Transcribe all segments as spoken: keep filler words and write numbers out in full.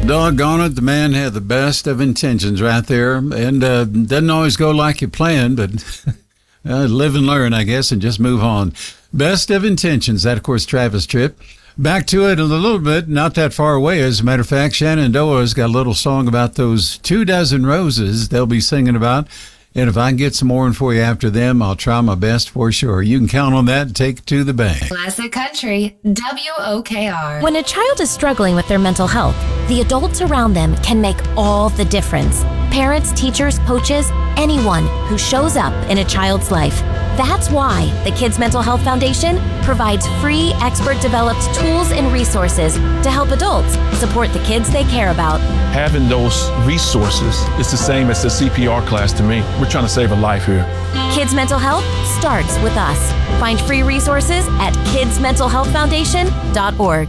Doggone it, the man had the best of intentions right there, and uh, doesn't always go like you planned, but uh, live and learn, I guess, and just move on. Best of intentions, that, of course, Travis Tritt. Back to it a little bit, not that far away. As a matter of fact, Shenandoah's got a little song about those two dozen roses they'll be singing about. And if I can get some more in for you after them, I'll try my best for sure. You can count on that and take it to the bank. Classic Country, W O K R. When a child is struggling with their mental health, the adults around them can make all the difference. Parents, teachers, coaches, anyone who shows up in a child's life. That's why the Kids Mental Health Foundation provides free, expert-developed tools and resources to help adults support the kids they care about. Having those resources is the same as the C P R class to me. We're trying to save a life here. Kids Mental Health starts with us. Find free resources at kids mental health foundation dot org.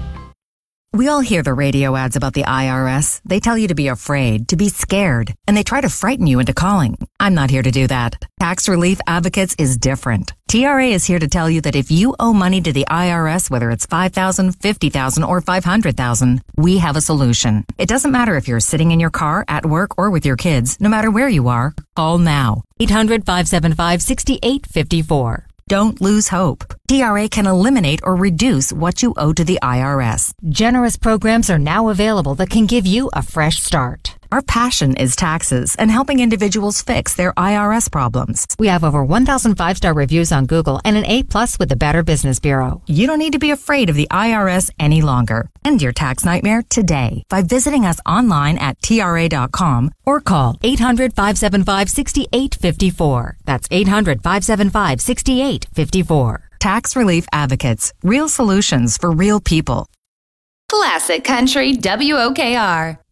We all hear the radio ads about the I R S. They tell you to be afraid, to be scared, and they try to frighten you into calling. I'm not here to do that. Tax Relief Advocates is different. T R A is here to tell you that if you owe money to the I R S, whether it's five thousand dollars, fifty thousand dollars, or five hundred thousand dollars, we have a solution. It doesn't matter if you're sitting in your car, at work, or with your kids. No matter where you are, call now. eight hundred, five seven five, six eight five four. Don't lose hope. T R A can eliminate or reduce what you owe to the I R S. Generous programs are now available that can give you a fresh start. Our passion is taxes and helping individuals fix their I R S problems. We have over one thousand five-star reviews on Google and an A plus with the Better Business Bureau. You don't need to be afraid of the I R S any longer. End your tax nightmare today by visiting us online at T R A dot com or call eight hundred, five seven five, six eight five four. That's eight hundred, five seven five, six eight five four. Tax Relief Advocates. Real solutions for real people. Classic Country, W O K R.